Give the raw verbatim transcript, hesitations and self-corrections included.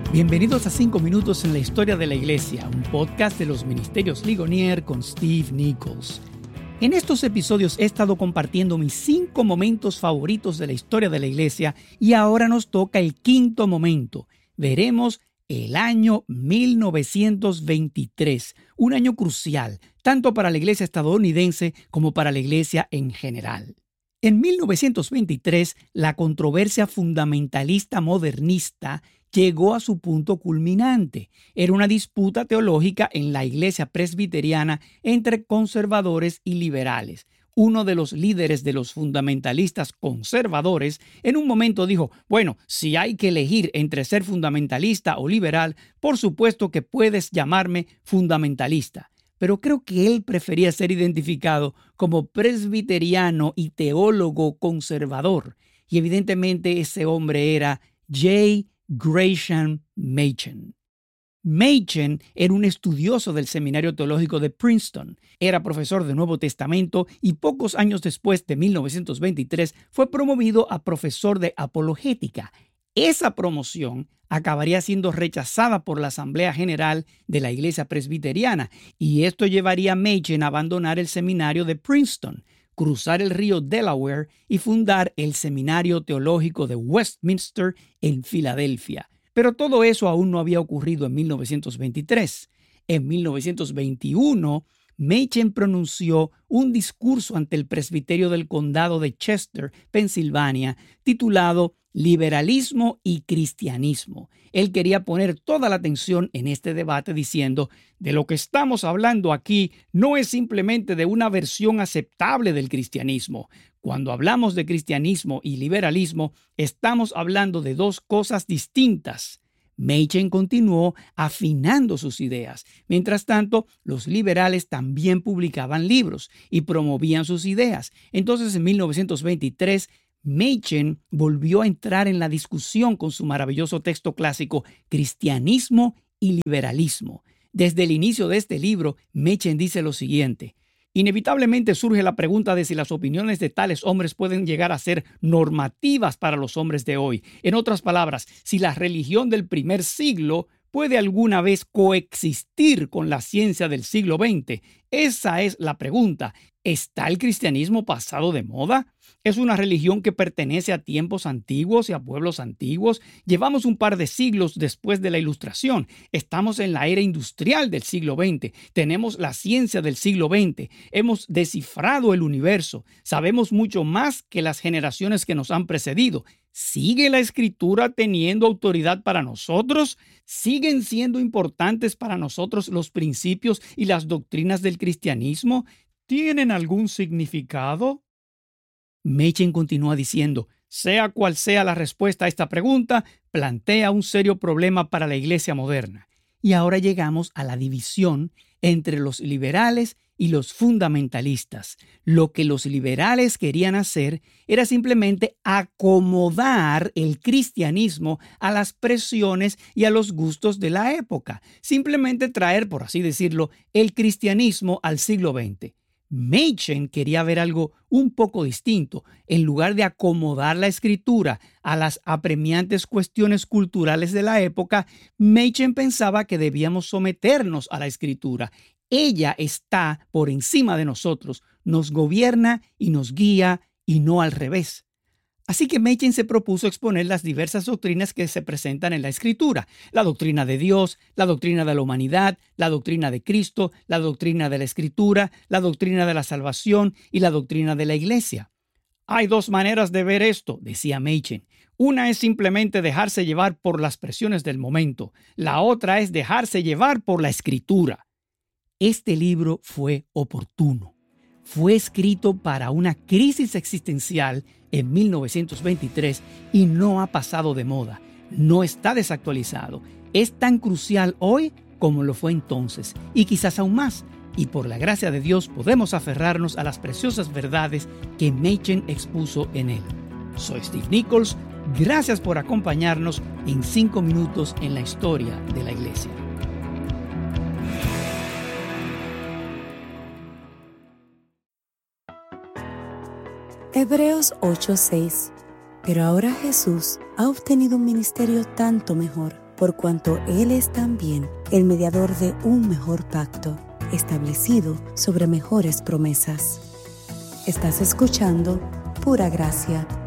Bienvenidos a cinco minutos en la historia de la iglesia, un podcast de los Ministerios Ligonier con Steve Nichols. En estos episodios he estado compartiendo mis cinco momentos favoritos de la historia de la iglesia y ahora nos toca el quinto momento. Veremos el año mil novecientos veintitrés, un año crucial, tanto para la iglesia estadounidense como para la iglesia en general. En mil novecientos veintitrés, la controversia fundamentalista modernista llegó a su punto culminante. Era una disputa teológica en la iglesia presbiteriana entre conservadores y liberales. Uno de los líderes de los fundamentalistas conservadores en un momento dijo, bueno, si hay que elegir entre ser fundamentalista o liberal, por supuesto que puedes llamarme fundamentalista. Pero creo que él prefería ser identificado como presbiteriano y teólogo conservador. Y evidentemente ese hombre era J. Gresham Machen. Machen era un estudioso del Seminario Teológico de Princeton, era profesor del Nuevo Testamento y pocos años después de mil novecientos veintitrés fue promovido a profesor de apologética. Esa promoción acabaría siendo rechazada por la Asamblea General de la Iglesia Presbiteriana y esto llevaría a Machen a abandonar el seminario de Princeton, cruzar el río Delaware y fundar el Seminario Teológico de Westminster en Filadelfia. Pero todo eso aún no había ocurrido en mil novecientos veintitrés. En mil novecientos veintiuno, Machen pronunció un discurso ante el presbiterio del condado de Chester, Pensilvania, titulado Liberalismo y Cristianismo. Él quería poner toda la atención en este debate diciendo, de lo que estamos hablando aquí no es simplemente de una versión aceptable del cristianismo. Cuando hablamos de cristianismo y liberalismo, estamos hablando de dos cosas distintas. Machen continuó afinando sus ideas. Mientras tanto, los liberales también publicaban libros y promovían sus ideas. Entonces, en mil novecientos veintitrés, Machen volvió a entrar en la discusión con su maravilloso texto clásico Cristianismo y Liberalismo. Desde el inicio de este libro, Machen dice lo siguiente: inevitablemente surge la pregunta de si las opiniones de tales hombres pueden llegar a ser normativas para los hombres de hoy. En otras palabras, si la religión del primer siglo puede alguna vez coexistir con la ciencia del siglo veinte. Esa es la pregunta. ¿Está el cristianismo pasado de moda? ¿Es una religión que pertenece a tiempos antiguos y a pueblos antiguos? Llevamos un par de siglos después de la Ilustración. Estamos en la era industrial del siglo veinte. Tenemos la ciencia del siglo veinte. Hemos descifrado el universo. Sabemos mucho más que las generaciones que nos han precedido. ¿Sigue la Escritura teniendo autoridad para nosotros? ¿Siguen siendo importantes para nosotros los principios y las doctrinas del cristianismo? ¿Tienen algún significado? Machen continúa diciendo, sea cual sea la respuesta a esta pregunta, plantea un serio problema para la iglesia moderna. Y ahora llegamos a la división entre los liberales y los fundamentalistas. Lo que los liberales querían hacer era simplemente acomodar el cristianismo a las presiones y a los gustos de la época. Simplemente traer, por así decirlo, el cristianismo al siglo veinte. Machen quería ver algo un poco distinto. En lugar de acomodar la escritura a las apremiantes cuestiones culturales de la época, Machen pensaba que debíamos someternos a la escritura. Ella está por encima de nosotros, nos gobierna y nos guía y no al revés. Así que Machen se propuso exponer las diversas doctrinas que se presentan en la Escritura: la doctrina de Dios, la doctrina de la humanidad, la doctrina de Cristo, la doctrina de la Escritura, la doctrina de la salvación y la doctrina de la Iglesia. Hay dos maneras de ver esto, decía Machen. Una es simplemente dejarse llevar por las presiones del momento. La otra es dejarse llevar por la Escritura. Este libro fue oportuno. Fue escrito para una crisis existencial en mil novecientos veintitrés y no ha pasado de moda. No está desactualizado. Es tan crucial hoy como lo fue entonces y quizás aún más. Y por la gracia de Dios podemos aferrarnos a las preciosas verdades que Machen expuso en él. Soy Steve Nichols. Gracias por acompañarnos en cinco minutos en la historia de la iglesia. Hebreos ocho seis. Pero ahora Jesús ha obtenido un ministerio tanto mejor, por cuanto Él es también el mediador de un mejor pacto, establecido sobre mejores promesas. Estás escuchando Pura Gracia,